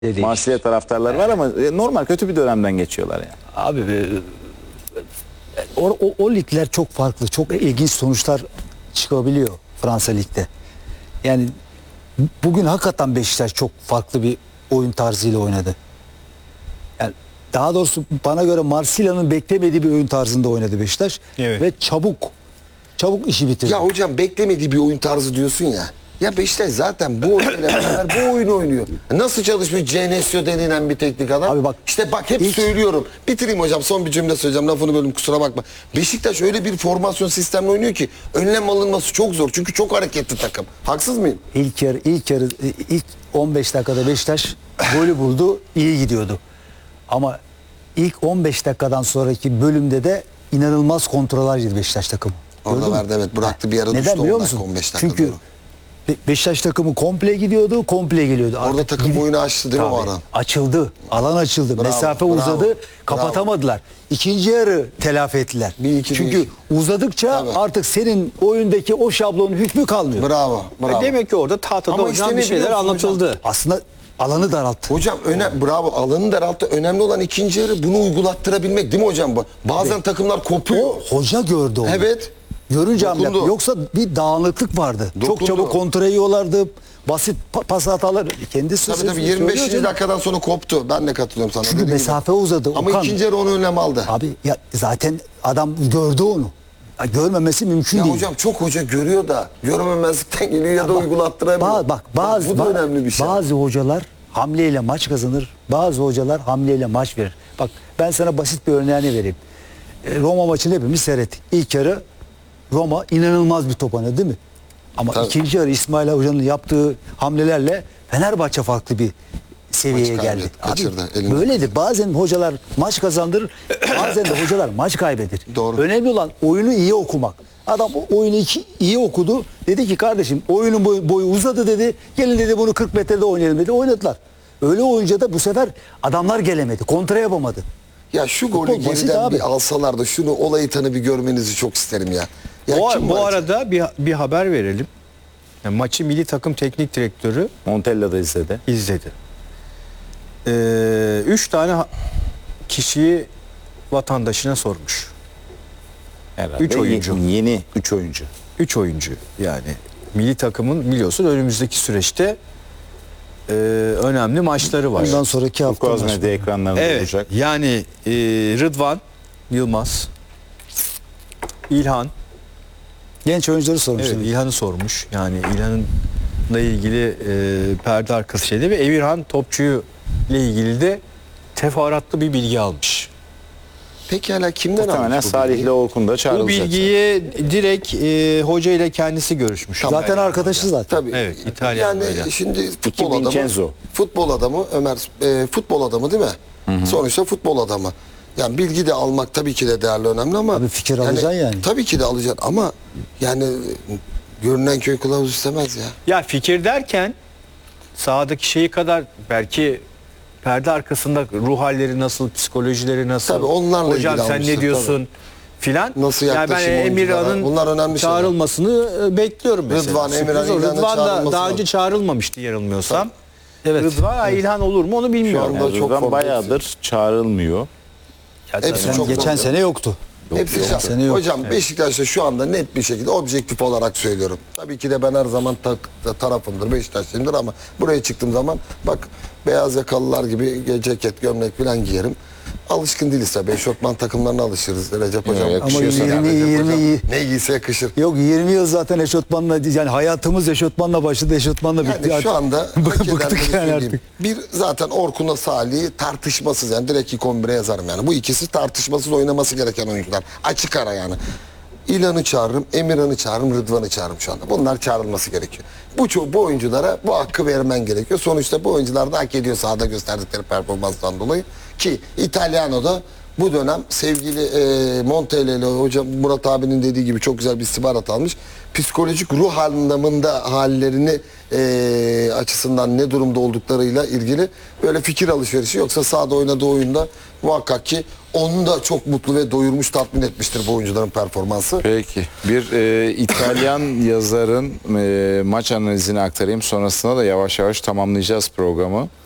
Marsilya taraftarları var ama normal kötü bir dönemden geçiyorlar yani. Abi o ligler çok farklı. Çok ilginç sonuçlar çıkabiliyor Fransa Lig'de. Yani bugün hakikaten Beşiktaş çok farklı bir oyun tarzıyla oynadı. Yani daha doğrusu bana göre Marsilya'nın beklemediği bir oyun tarzında oynadı Beşiktaş. Evet. Ve çabuk işi bitirdi. Ya hocam beklemediği bir oyun tarzı diyorsun ya. Ya Beşiktaş zaten bu oyunla beraber bu oyunu oynuyor. Nasıl çalışmış Genesio denilen bir teknik adam? Abi bak, işte bak hep ilk- söylüyorum. Bitireyim hocam, son bir cümle söyleyeceğim. Lafını bölüm, kusura bakma. Beşiktaş öyle bir formasyon sistemle oynuyor ki önlem alınması çok zor. Çünkü çok hareketli takım. Haksız mıyım? İlk 15 dakikada Beşiktaş golü buldu, iyi gidiyordu. Ama ilk 15 dakikadan sonraki bölümde de inanılmaz kontroller yedi Beşiktaş takımı. Orada Gördün mü? verdi, evet, bıraktı, bir ara düştü Neden 10 biliyor dakika, musun? 15 dakika Çünkü doğru. Beşiktaş takımı komple gidiyordu, komple geliyordu. Orada Artık takım boyunu açtı değil mi o Tabii, ara? açıldı, alan açıldı, Bravo, mesafe bravo, uzadı, bravo. kapatamadılar. İkinci yarı telafi ettiler. Bir iki Çünkü değişik. uzadıkça Tabii. artık senin oyundaki o şablonun hükmü kalmıyor. Bravo, bravo. Demek ki orada tahtada Ama hocam işte bir ne şeyler biliyorsun anlatıldı. Aslında alanı daralttı. Hocam bravo, alanın daralttı. Önemli olan ikinci yarı bunu uygulattırabilmek değil mi hocam? Bazen takımlar kopuyor. O hoca gördü onu. Evet. Görünce hamle Dokundu. yaptı. Yoksa bir dağınıklık vardı. Dokundu. Çok çabuk kontra yiyorlardı. Basit pas hatalar. Kendisi Tabii 25. dakikadan sonra koptu. Ben de katılıyorum sana. Çünkü dediğin mesafe gibi. uzadı. Ama Okan, ikinci yarı onu önlem aldı. abi ya zaten adam gördü onu. Ya görmemesi mümkün Ya değil. hocam çok hoca görüyor da görmemezlikten geliyor ya da uygulattıramıyor. Bu da önemli bir şey. Bazı hocalar hamleyle maç kazanır. Bazı hocalar hamleyle maç verir. Bak ben sana basit bir örneğini vereyim. Roma maçını hepimiz seyrettik. İlk yarı Roma inanılmaz bir top oynadı değil mi? Ama Tabii. ikinci yarı İsmail Hoca'nın yaptığı hamlelerle Fenerbahçe farklı bir seviyeye Maç geldi. kaybetti, kaçırdı, elinden. Böyledir. Bazen hocalar maç kazandırır, bazen de hocalar maç kaybeder. Doğru. Önemli olan oyunu iyi okumak. Adam oyunu iyi okudu. Dedi ki kardeşim oyunun boyu uzadı dedi. Gelin dedi bunu 40 metrede oynayalım dedi. Oynadılar. Öyle oyunca da bu sefer adamlar gelemedi. Kontra yapamadı. Ya şu golü Futbol basit geriden abi. bir alsalar da şunu, olayı tanı bir görmenizi çok isterim ya. Ya kim Bu var? arada bir haber verelim. Yani maçı milli takım teknik direktörü Montella da izledi. izledi. 3 tane kişiyi vatandaşına sormuş. Herhalde. Üç oyuncu. Yeni 3 oyuncu. 3 oyuncu yani milli takımın biliyorsun önümüzdeki süreçte önemli maçları var. Ondan sonraki hafta Turkuaz maç. medya ekranlarında Evet olacak. yani Rıdvan Yılmaz, İlhan, Genç oyuncuları sormuş. evet, tabii. İlhan'ı sormuş. Yani İlhan'la ilgili perde arkası şeyde ve Emirhan Topçu'yu ile ilgili de teferruatlı bir bilgi almış. Peki hala kimden Muhtemelen almış bu Salih bilgiyi? ile Orkun da Bu çağrılacak. bilgiyi direkt hoca ile kendisi görüşmüş. Zaten arkadaşı zaten. Tabii. Evet, İtalyan Yani böyle. şimdi futbol Iki adamı, Vincenzo. futbol adamı Ömer, futbol adamı değil mi? Sonuçta futbol adamı. Yani bilgi de almak tabii ki de değerli, önemli ama Abi fikir alacaksın yani. Tabii ki de alacaksın ama yani görünen köy kılavuz istemez ya. Ya fikir derken sahadaki şeyi kadar belki perde arkasında ruh halleri nasıl, psikolojileri nasıl? Tabii onlarla Hocam ilgili sen almıştır, ne diyorsun filan. Nasıl yani ben yaklaşım oyunculara? Emirhan'ın Bunlar önemli şeyler. çağrılmasını bekliyorum mesela. Rıdvan, Emirhan, Sürpriz o. İlhan'ın Rıdvan da çağrılması daha lazım. önce çağrılmamıştı yanılmıyorsam. Evet. Rıdvan İlhan olur mu onu bilmiyorum. Şu anda çok Rıdvan formda. bayağıdır çağrılmıyor. Hepsi Yani çok geçen formda. sene yoktu. Hepsi geçen sene yok. Hocam Beşiktaş'ta şu anda net bir şekilde objektif olarak söylüyorum. Tabii ki de ben her zaman tarafımdır, Beşiktaşlıyımdır ama buraya çıktığım zaman bak beyaz yakalılar gibi ceket, gömlek falan giyerim. Alışkın değiliz tabii. Eşofman takımlarına alışırız Recep Hocam. Evet, Ama yakışıyorsa. 20 Ne giyse yakışır. Yok 20 yıl zaten eşofmanla, yani hayatımız eşofmanla başladı, eşofmanla bitti. Yani şu anda bıktık yani artık. bir zaten Orkun'la Salih'i tartışmasız, yani direkt ilk 11'e yazarım yani. Bu ikisi tartışmasız oynaması gereken oyuncular. Açık ara yani. İlhan'ı çağırırım, Emirhan'ı çağırırım, Rıdvan'ı çağırırım şu anda. Bunlar çağrılması gerekiyor. Bu oyunculara bu hakkı vermen gerekiyor. Sonuçta bu oyuncular da hak ediyor sahada gösterdikleri performanstan dolayı. Ki İtalyano'da bu dönem sevgili Montella ile hocam Murat abinin dediği gibi çok güzel bir istihbarat almış. Psikolojik ruh anlamında hallerini açısından ne durumda olduklarıyla ilgili böyle fikir alışverişi, yoksa sahada oynadığı oyunda muhakkak ki onu da çok mutlu ve doyurmuş, tatmin etmiştir bu oyuncuların performansı. Peki. Bir İtalyan yazarın maç analizini aktarayım. Sonrasında da yavaş yavaş tamamlayacağız programı.